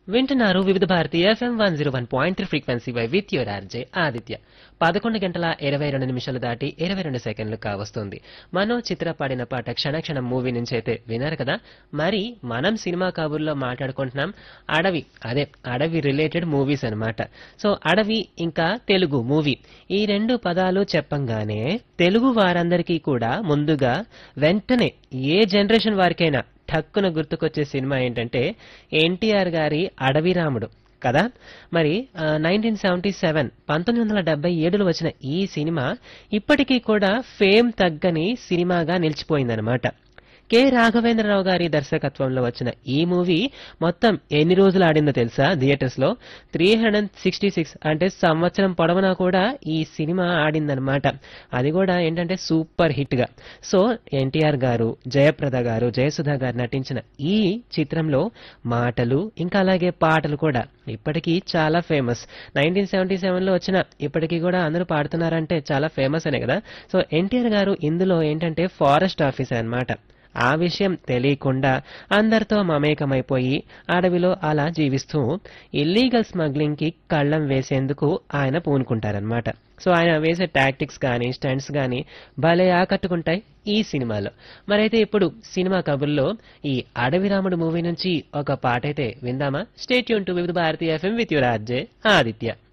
వింటున్నారు వివిధ Bharati FM 101.3 frequency by with your RJ Aditya. 11 గంటల 22 నిమిషాలు దాటి 22 సెకండ్లు కావస్తుంది. మనో చిత్ర పాడిన పాట క్షణక్షణం మూవీ నుంచి అయితే విన్నారు కదా. మరి మనం సినిమా కబుర్లో మాట్లాడుకుంటున్నాం అడవి రిలేటెడ్ మూవీస్ అన్నమాట. సో అడవి ఇంకా తెలుగు మూవీ ఈ రెండు పదాలు చెప్పంగానే తెలుగు వారందరికీ కూడా ముందుగా వెంటనే ఏ జనరేషన్ వారికైనా ఠక్కున గుర్తుకొచ్చే సినిమా ఏంటంటే ఎన్టీఆర్ గారి అడవి రాముడు కదా. మరి 1977 1977లో వచ్చిన ఈ సినిమా ఇప్పటికీ కూడా ఫేమ్ తగ్గని సినిమాగా నిలిచిపోయిందనమాట. కె రాఘవేంద్రరావు గారి దర్శకత్వంలో వచ్చిన ఈ మూవీ మొత్తం ఎన్ని రోజులు ఆడిందో తెలుసా థియేటర్స్ లో? 366 అంటే సంవత్సరం పొడవునా కూడా ఈ సినిమా ఆడిందనమాట. అది కూడా ఏంటంటే సూపర్ హిట్ గా. సో ఎన్టీఆర్ గారు, జయప్రద గారు, జయసుధ గారు నటించిన ఈ చిత్రంలో మాటలు ఇంకా అలాగే పాటలు కూడా ఇప్పటికీ చాలా ఫేమస్. 1977లో వచ్చిన ఇప్పటికీ కూడా అందరూ పాడుతున్నారంటే చాలా ఫేమస్ అనే కదా. సో ఎన్టీఆర్ గారు ఇందులో ఏంటంటే ఫారెస్ట్ ఆఫీసర్ అన్నమాట. ఆ విషయం తెలియకుండా అందరితో మమేకమైపోయి అడవిలో అలా జీవిస్తూ ఇల్లీగల్ స్మగ్లింగ్ కి కళ్ళం వేసేందుకు ఆయన పూనుకుంటారనమాట. సో ఆయన వేసే టాక్టిక్స్ కానీ స్టంట్స్ కానీ భలే ఆకట్టుకుంటాయి ఈ సినిమాలో. మరైతే ఇప్పుడు సినిమా కబుర్లో ఈ అడవి రాముడు మూవీ నుంచి ఒక పాట అయితే విందామా? స్టే ట్యూన్ టు వివిధ Bharati FM with your RJ Aditya.